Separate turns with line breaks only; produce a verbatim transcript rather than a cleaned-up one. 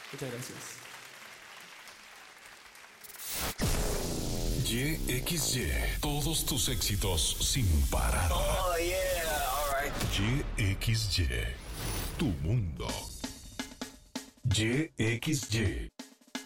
Muchas gracias.
Y X Y, todos tus éxitos sin parar.
Oh, yeah, all right.
Y X Y, tu mundo. Y X Y.